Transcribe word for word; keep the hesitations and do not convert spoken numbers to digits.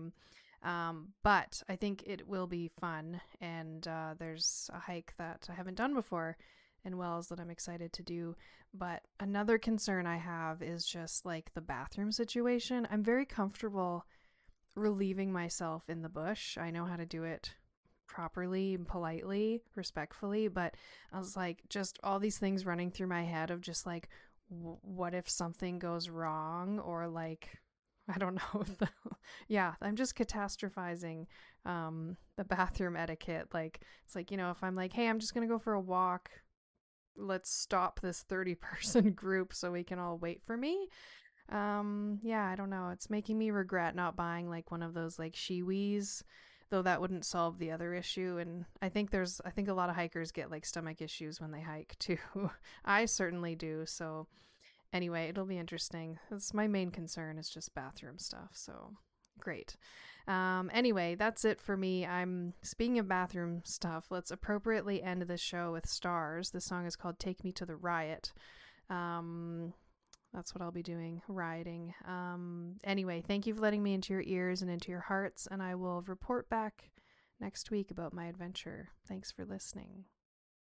time. Um, but I think it will be fun. And uh, there's a hike that I haven't done before in Wells that I'm excited to do. But another concern I have is just like the bathroom situation. I'm very comfortable relieving myself in the bush. I know how to do it properly and politely, respectfully, but I was like, just all these things running through my head of just like, w- what if something goes wrong, or like, I don't know. The, yeah, I'm just catastrophizing um, the bathroom etiquette. Like, it's like, you know, if I'm like, hey, I'm just going to go for a walk, let's stop this thirty person group so we can all wait for me. Um, yeah, I don't know. It's making me regret not buying like one of those like Shiwis, though that wouldn't solve the other issue. And I think there's, I think a lot of hikers get like stomach issues when they hike too. I certainly do. So anyway, it'll be interesting. That's my main concern, is just bathroom stuff. So great. Um, anyway, that's it for me. I'm speaking of bathroom stuff. Let's appropriately end the show with Stars. The song is called Take Me to the Riot. Um, that's what I'll be doing, rioting. Um, anyway, thank you for letting me into your ears and into your hearts, and I will report back next week about my adventure. Thanks for listening.